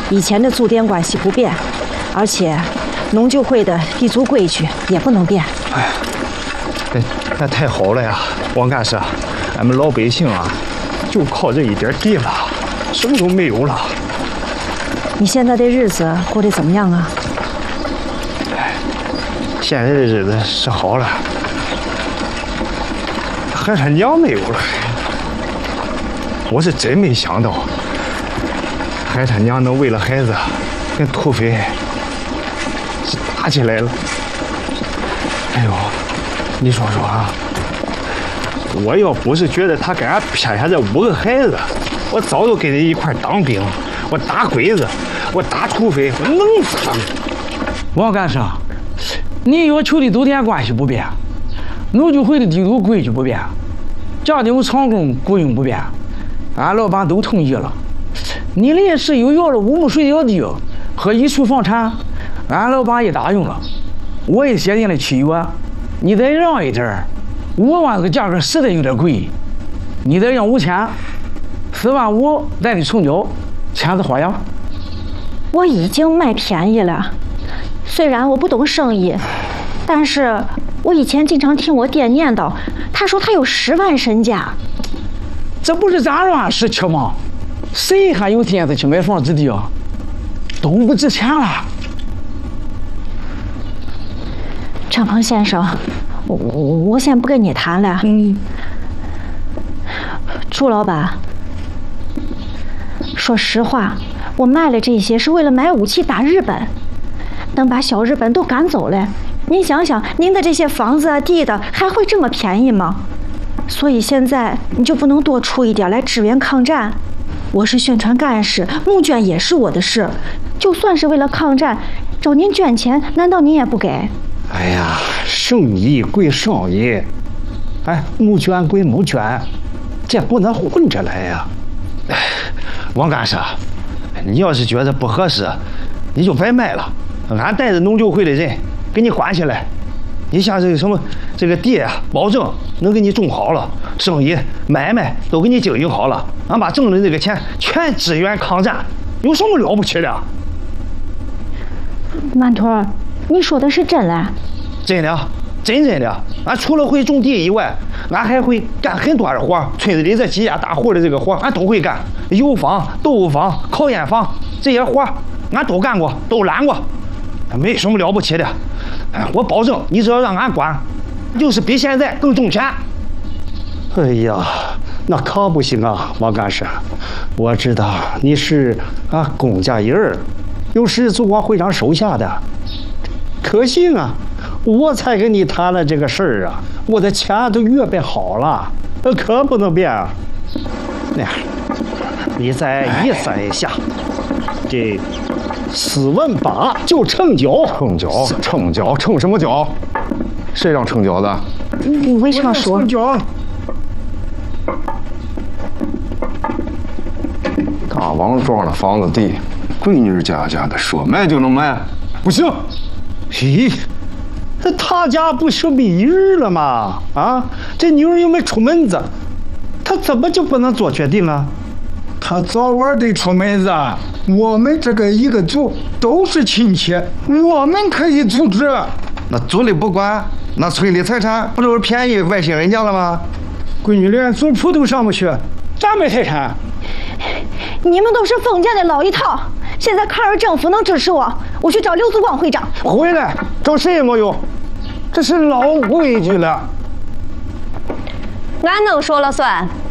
以前的租佃关系不变，而且农救会的地租规矩也不能变。 哎，那太好了呀，王干事，俺们老百姓啊，就靠这一点地了，什么都没有了。 你现在的日子过得怎么样啊？ 现在的日子是好了，和他娘没有了。我是真没想到，和他娘能为了孩子跟土匪是打起来了。哎呦，你说说啊，我要不是觉得他给俺撇下这5个孩子，我早就跟你一块当兵，我打鬼子，我打土匪，我弄死他们。 王干事，你要求的租佃关系不变，农救会的地租规矩不变，家庭长工雇佣不变，俺老板都同意了。你临时又要了5亩水稻地和1处房产，俺老板也答应了，我也写进了契约。你得让一点，5万这个价格实在有点贵，你得让5000，4万5带你成交，签字画押。 我已经卖便宜了，虽然我不懂生意，但是我以前经常听我爹念叨，他说他有10万身家。 这不是咱乱时期吗？谁还有钱子去买房子地啊？都不值钱了。 张鹏先生，我先不跟你谈了。朱老板，说实话，我卖了这些是为了买武器打日本，等把小日本都赶走了，您想想，您的这些房子啊、地的还会这么便宜吗？所以现在你就不能多出一点来支援抗战？我是宣传干事，募捐也是我的事，就算是为了抗战，找您捐钱，难道您也不给？ 哎呀，生意归生意，哎，募捐归募捐，这不能混着来呀。王干事，你要是觉得不合适，你就别卖了，俺带着农救会的人给你管起来。你像这个什么这个地啊，保证能给你种好了，生意买卖都给你经营好了，俺把挣的这个钱全支援抗战，有什么了不起的？ 曼托，你说的是真的？ 真的，真的。俺除了会种地以外，俺还会干很多的活，村子里这几家大户的这个活，俺都会干。油坊、豆腐坊、烤烟坊这些活，俺都干过，都揽过，没什么了不起的。哎，我保证，你只要让俺管，就是比现在更挣钱。哎呀，那可不行啊，王干事，我知道你是公家人，又是组管会长手下的，可惜啊，我才跟你谈了这个事儿啊，我的钱都预备好了，可不能变啊。那样，你再一算一下，这4万8就成交。 成交，成什么交？谁让成交的？ 你为啥说？ 成交。 大王庄的房子地，闺女家的，说卖就能卖，不行。 咦，他家不是没人了吗？啊，这女儿又没出门子，他怎么就不能做决定啊？ 他早晚得出门子。我们这个一个族都是亲戚，我们可以组织。 那族里不管，那村里财产不都是便宜外姓人家了吗？ 闺女连族谱都上不去，咋没财产？ 你们都是封建的老一套，现在抗日政府能支持我，我去找刘祖光会长。 回来找谁也没用，这是老规矩了。 俺能说了算。